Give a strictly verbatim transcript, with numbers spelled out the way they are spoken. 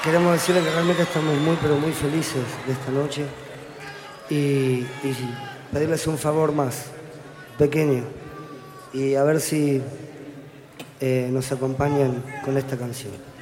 Queremos decirle que realmente estamos muy, pero muy felices de esta noche y, y pedirles un favor más, pequeño, y a ver si eh, nos acompañan con esta canción.